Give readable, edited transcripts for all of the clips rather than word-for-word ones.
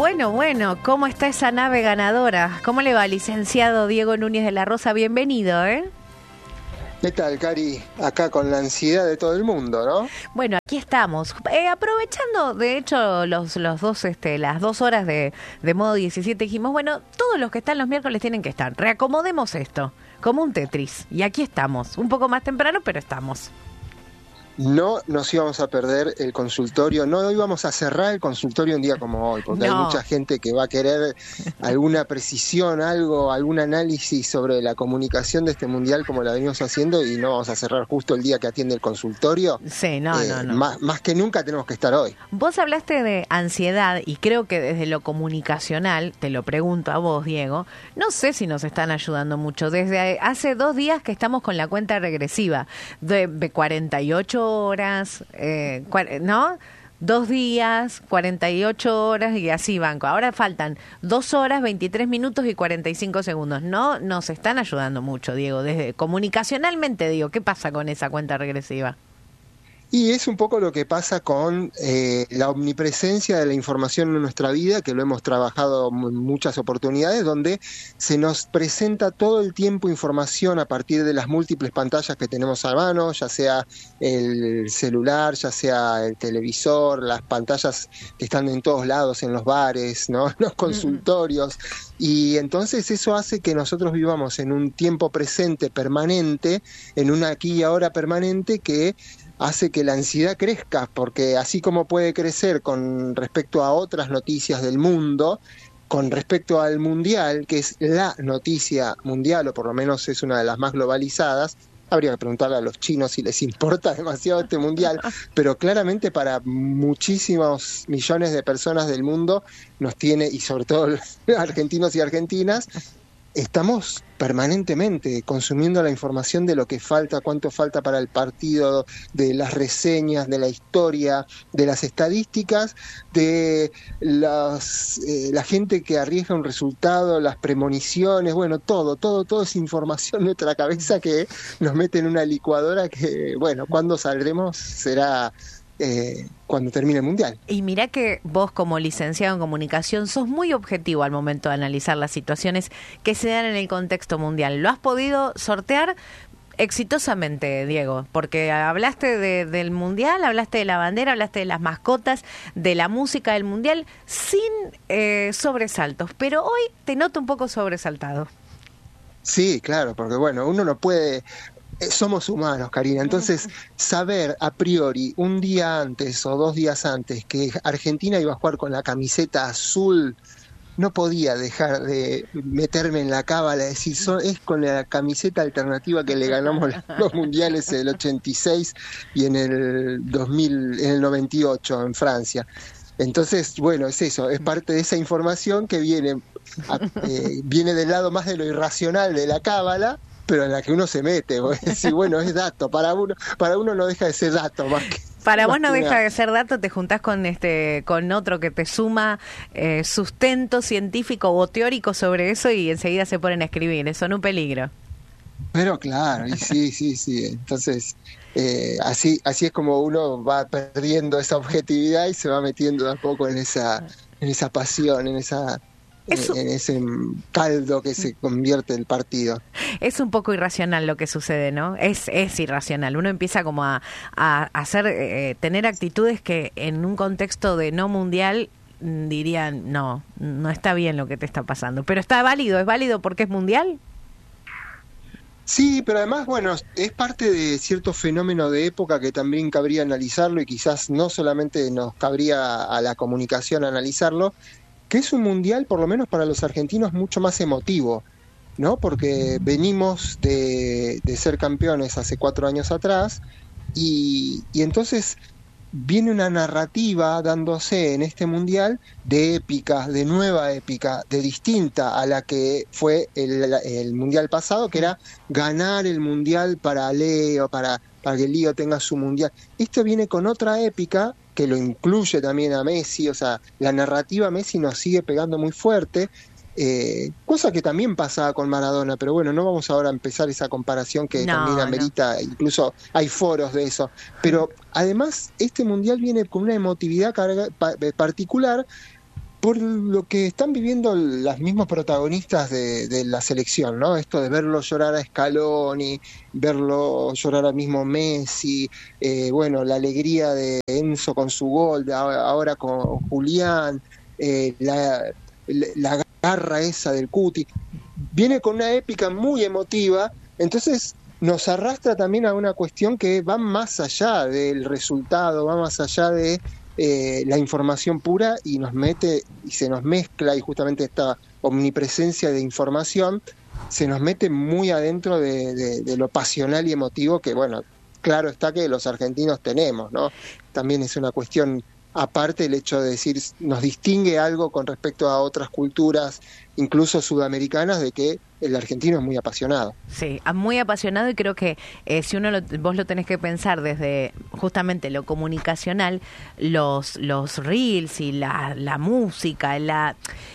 Bueno, ¿cómo está esa nave ganadora? ¿Cómo le va, licenciado Diego Núñez de la Rosa? Bienvenido, ¿eh? ¿Qué tal, Cari? Acá con la ansiedad de todo el mundo, ¿no? Bueno, aquí estamos. Aprovechando, de hecho, las 2 horas de modo 17, dijimos, bueno, todos los que están los miércoles tienen que estar. Reacomodemos esto, como un Tetris. Y aquí estamos, un poco más temprano, pero estamos. No nos íbamos a perder el consultorio, no íbamos a cerrar el consultorio un día como hoy, porque hay mucha gente que va a querer alguna precisión, algún análisis sobre la comunicación de este mundial como la venimos haciendo, y no vamos a cerrar justo el día que atiende el consultorio. Sí, no. Más que nunca tenemos que estar hoy. Vos hablaste de ansiedad y creo que desde lo comunicacional, te lo pregunto a vos, Diego, no sé si nos están ayudando mucho. Desde hace 2 días que estamos con la cuenta regresiva de 48 horas, ¿no? 2 días, 48 horas y así banco. Ahora faltan 2 horas, 23 minutos y 45 segundos. No nos están ayudando mucho, Diego. Desde comunicacionalmente, digo, ¿qué pasa con esa cuenta regresiva? Y es un poco lo que pasa con la omnipresencia de la información en nuestra vida, que lo hemos trabajado en muchas oportunidades, donde se nos presenta todo el tiempo información a partir de las múltiples pantallas que tenemos a mano, ya sea el celular, ya sea el televisor, las pantallas que están en todos lados, en los bares, ¿no? Los consultorios. Y entonces eso hace que nosotros vivamos en un tiempo presente permanente, en un aquí y ahora permanente, que hace que la ansiedad crezca, porque así como puede crecer con respecto a otras noticias del mundo, con respecto al mundial, que es la noticia mundial, o por lo menos es una de las más globalizadas, habría que preguntarle a los chinos si les importa demasiado este mundial, pero claramente para muchísimos millones de personas del mundo nos tiene, y sobre todo argentinos y argentinas, estamos permanentemente consumiendo la información de lo que falta, cuánto falta para el partido, de las reseñas, de la historia, de las estadísticas, de la gente que arriesga un resultado, las premoniciones, bueno, todo es información en nuestra cabeza que nos mete en una licuadora que, bueno, cuando saldremos será cuando termine el mundial. Y mirá que vos, como licenciado en comunicación, sos muy objetivo al momento de analizar las situaciones que se dan en el contexto mundial. ¿Lo has podido sortear exitosamente, Diego? Porque hablaste del mundial, hablaste de la bandera, hablaste de las mascotas, de la música del mundial, sin sobresaltos. Pero hoy te noto un poco sobresaltado. Sí, claro, porque bueno, uno no puede... Somos humanos, Karina, entonces saber a priori un día antes o 2 días antes que Argentina iba a jugar con la camiseta azul, no podía dejar de meterme en la cábala, decir, es con la camiseta alternativa que le ganamos los mundiales en el 86 y en el 2000, en el 98 en Francia. Entonces, bueno, es eso, es parte de esa información que viene del lado más de lo irracional de la cábala, pero en la que uno se mete, sí, bueno, es dato, para uno no deja de ser dato más que... Para vos no deja de ser dato, te juntás con otro que te suma sustento científico o teórico sobre eso y enseguida se ponen a escribir, son un peligro. Pero claro, y sí, entonces así es como uno va perdiendo esa objetividad y se va metiendo de a poco en esa pasión, en ese caldo que se convierte el partido. Es un poco irracional lo que sucede, ¿no? Es irracional. Uno empieza como a hacer, tener actitudes que en un contexto de no mundial dirían, no está bien lo que te está pasando. Pero es válido porque es mundial. Sí, pero además, bueno, es parte de cierto fenómeno de época que también cabría analizarlo, y quizás no solamente nos cabría a la comunicación analizarlo, que es un mundial, por lo menos para los argentinos, mucho más emotivo, ¿no? Porque venimos de ser campeones hace 4 años atrás, y entonces viene una narrativa dándose en este mundial de épica, de nueva épica, de distinta a la que fue el mundial pasado, que era ganar el mundial para Leo, para que Leo tenga su mundial. Esto viene con otra épica que lo incluye también a Messi, o sea, la narrativa Messi nos sigue pegando muy fuerte, cosa que también pasaba con Maradona, pero bueno, no vamos ahora a empezar esa comparación que también amerita, incluso hay foros de eso, pero además este mundial viene con una emotividad particular, por lo que están viviendo los mismos protagonistas de la selección, ¿no? Esto de verlo llorar a Scaloni, verlo llorar al mismo Messi, bueno, la alegría de Enzo con su gol, ahora con Julián, la garra esa del Cuti, viene con una épica muy emotiva, entonces nos arrastra también a una cuestión que va más allá del resultado, va más allá de la información pura y nos mete y se nos mezcla, y justamente esta omnipresencia de información se nos mete muy adentro de lo pasional y emotivo que, bueno, claro está que los argentinos tenemos, ¿no? También es una cuestión aparte el hecho de decir, nos distingue algo con respecto a otras culturas, incluso sudamericanas, de que el argentino es muy apasionado. Sí, muy apasionado, y creo que si vos lo tenés que pensar desde justamente lo comunicacional, los reels y la música, la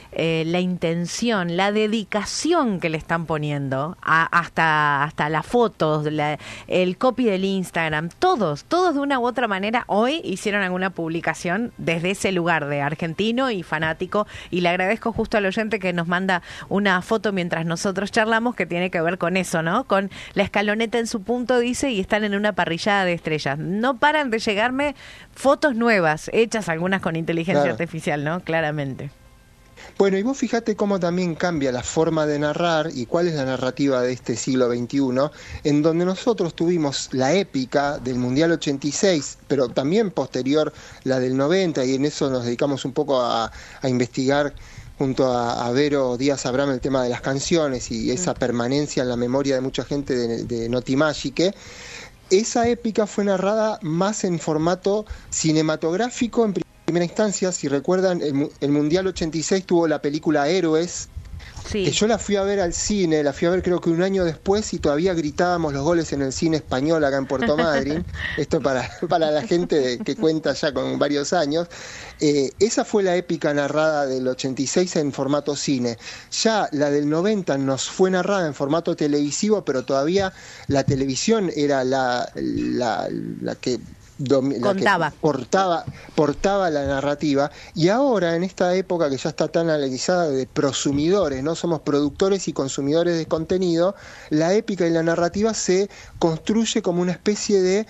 intención, la dedicación que le están poniendo hasta las fotos, el copy del Instagram, todos de una u otra manera hoy hicieron alguna publicación desde ese lugar de argentino y fanático, y le agradezco justo al oyente que nos manda una foto mientras nosotros charlamos que tiene que ver con eso, ¿no? Con la escaloneta en su punto, dice, y están en una parrillada de estrellas. No paran de llegarme fotos nuevas, hechas algunas con inteligencia artificial, ¿no? Claramente. Bueno, y vos fíjate cómo también cambia la forma de narrar y cuál es la narrativa de este siglo XXI, en donde nosotros tuvimos la épica del Mundial 86, pero también posterior la del 90, y en eso nos dedicamos un poco a investigar junto a Vero Díaz Abraham el tema de las canciones y esa permanencia en la memoria de mucha gente de Notimagique. Esa épica fue narrada más en formato cinematográfico en primera instancia. Si recuerdan, el Mundial 86 tuvo la película Héroes, que yo la fui a ver al cine, la fui a ver creo que un año después, y todavía gritábamos los goles en el cine español acá en Puerto Madryn. Esto para la gente que cuenta ya con varios años. Esa fue la épica narrada del 86 en formato cine. Ya la del 90 nos fue narrada en formato televisivo, pero todavía la televisión era la que portaba la narrativa, y ahora en esta época que ya está tan analizada de prosumidores, no somos productores y consumidores de contenido, la épica y la narrativa se construye como una especie de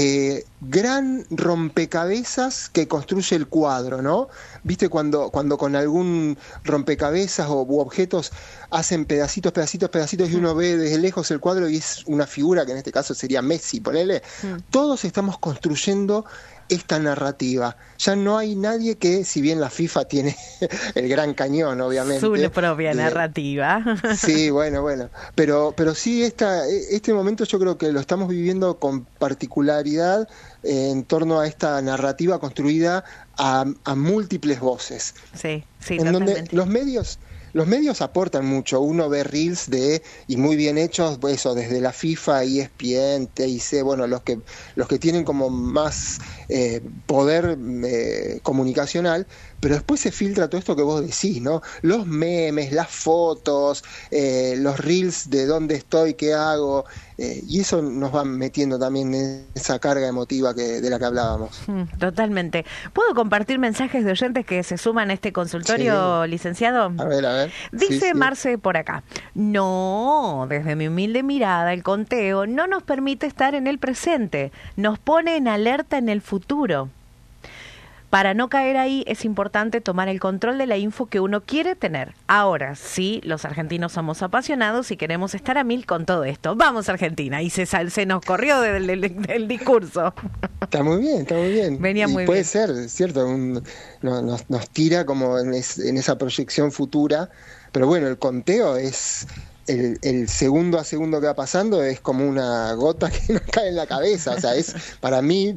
gran rompecabezas que construye el cuadro, ¿no? ¿Viste cuando con algún rompecabezas u objetos hacen pedacitos y uno ve desde lejos el cuadro y es una figura que en este caso sería Messi, ponele? Todos estamos construyendo esta narrativa. Ya no hay nadie que, si bien la FIFA tiene el Gran Cañón, obviamente, su propia narrativa. Sí, bueno, pero sí este momento yo creo que lo estamos viviendo con particularidad en torno a esta narrativa construida a múltiples voces. Sí, en donde los medios aportan mucho. Uno ve reels y muy bien hechos, pues eso, desde la FIFA, ESPN, TIC, bueno, los que tienen como más poder comunicacional, pero después se filtra todo esto que vos decís, ¿no? Los memes, las fotos, los reels de dónde estoy, qué hago, y eso nos va metiendo también en esa carga emotiva de la que hablábamos. Totalmente. ¿Puedo compartir mensajes de oyentes que se suman a este consultorio, licenciado? A ver. Dice Marce por acá: no, desde mi humilde mirada, el conteo no nos permite estar en el presente, nos pone en alerta en el futuro. Para no caer ahí es importante tomar el control de la info que uno quiere tener. Ahora, sí, los argentinos somos apasionados y queremos estar a 1000 con todo esto. ¡Vamos, Argentina! Y se nos corrió del discurso. Está muy bien. Venía muy bien. Puede ser, ¿cierto? Nos tira como en esa proyección futura. Pero bueno, el conteo es... El segundo a segundo que va pasando es como una gota que nos cae en la cabeza. O sea, es para mí...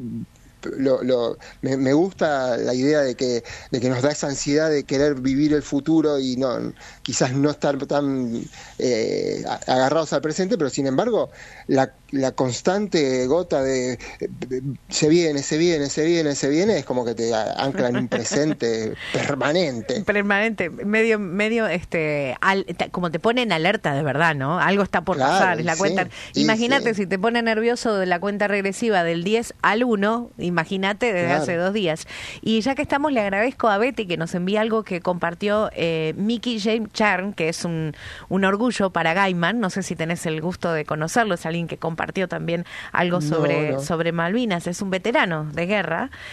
me gusta la idea de que nos da esa ansiedad de querer vivir el futuro y quizás no estar tan agarrados al presente, pero sin embargo la constante gota de se viene, es como que te ancla en un presente permanente, medio como te pone en alerta de verdad, ¿no? Algo está por pasar, es la cuenta. Imagínate si te pone nervioso de la cuenta regresiva del 10 al 1, imagínate desde Claro. hace 2 días. Y ya que estamos, le agradezco a Betty que nos envía algo que compartió Mickey James Charn, que es un orgullo para Gaiman. No sé si tenés el gusto de conocerlo, es alguien que compartió también algo sobre No. Malvinas, es un veterano de guerra